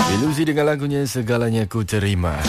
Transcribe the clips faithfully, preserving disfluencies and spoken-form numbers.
Ilusi dengan lagunya Segalanya Ku Terima.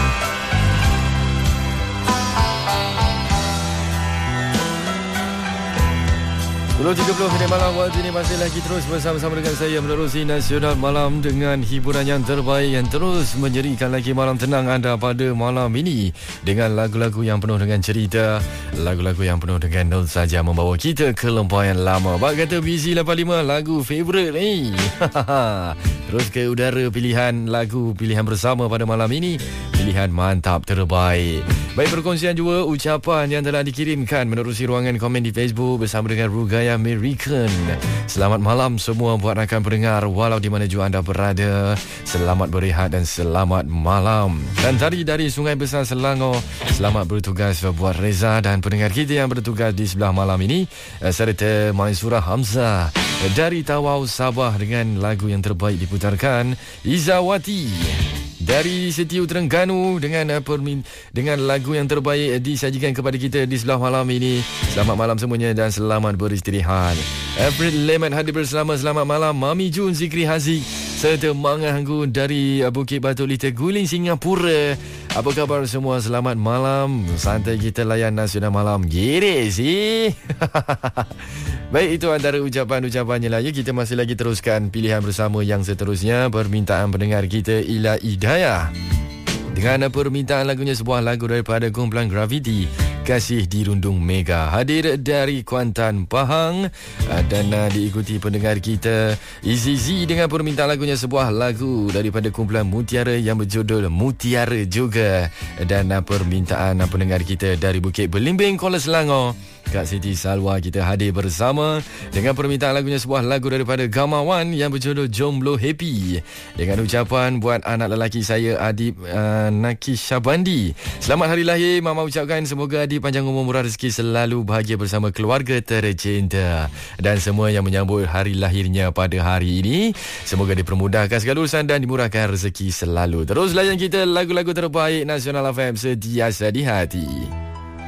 sepuluh tiga puluh minit malam waktu ini masih lagi terus bersama-sama dengan saya menerusi Nasional Malam dengan hiburan yang terbaik yang terus menyerikan lagi malam tenang anda pada malam ini dengan lagu-lagu yang penuh dengan cerita, lagu-lagu yang penuh dengan nostalgia membawa kita ke lempayan lama. Bak kata Busy lapan lima lagu favourite ni. Terus ke udara pilihan lagu pilihan bersama pada malam ini, pilihan mantap terbaik. Baik, perkongsian juga ucapan yang telah dikirimkan menerusi ruangan komen di Facebook bersama dengan Rugaya American. Selamat malam semua buat rakan pendengar walau di mana juga anda berada. Selamat berehat dan selamat malam. Dan tadi dari Sungai Besar Selangor, selamat bertugas buat Reza dan pendengar kita yang bertugas di sebelah malam ini, serta Maisura Hamzah dari Tawau Sabah dengan lagu yang terbaik diputarkan, Izawati. Dari Setiu Terengganu dengan uh, permin dengan lagu yang terbaik uh, disajikan kepada kita di sebelah malam ini. Selamat malam semuanya dan selamat beristirahat. April Lemon hadir bersama selamat malam Mami Jun Zikri Haziq serta Mang Anggun dari uh, Bukit Batu Lita Guling Singapura. Apa khabar semua? Selamat malam. Santai kita layan Nasional Malam. Gere sih. Baik, itu antara ucapan-ucapannya lah ya. Kita masih lagi teruskan pilihan bersama yang seterusnya. Permintaan pendengar kita Ila Hidayah dengan permintaan lagunya sebuah lagu daripada kumpulan Gravity, Kasih Dirundung Mega, hadir dari Kuantan, Pahang, dan uh, diikuti pendengar kita Izzy Z dengan permintaan lagunya sebuah lagu daripada kumpulan Mutiara yang berjudul Mutiara juga, dan uh, permintaan uh, pendengar kita dari Bukit Belimbing, Kuala Selangor, Kak Siti Salwa, kita hadir bersama dengan permintaan lagunya sebuah lagu daripada Gamawan yang berjudul Jomblo Happy, dengan ucapan buat anak lelaki saya Adib uh, Naki Syabandi. Selamat hari lahir Mama ucapkan, semoga Adib panjang umur, murah rezeki, selalu bahagia bersama keluarga tercinta, dan semua yang menyambut hari lahirnya pada hari ini semoga dipermudahkan segala urusan dan dimurahkan rezeki selalu. Terus layan kita lagu-lagu terbaik Nasional F M sentiasa di hati.